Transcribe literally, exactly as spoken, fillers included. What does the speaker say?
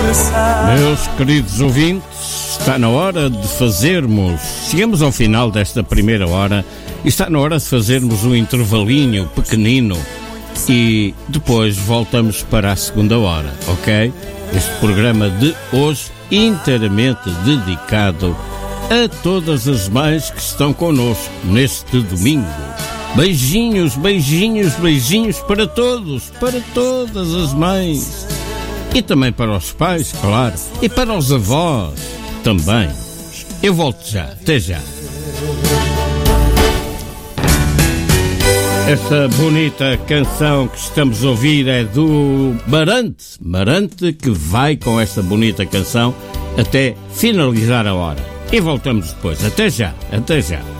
Meus queridos ouvintes, está na hora de fazermos, chegamos ao final desta primeira hora e está na hora de fazermos um intervalinho pequenino e depois voltamos para a segunda hora, ok? Este programa de hoje inteiramente dedicado a todas as mães que estão connosco neste domingo. Beijinhos, beijinhos, beijinhos para todos, para todas as mães. E também para os pais, claro. E para os avós também. Eu volto já, até já. Esta bonita canção que estamos a ouvir é do Marante. Marante que vai com esta bonita canção até finalizar a hora. E voltamos depois. Até já, até já.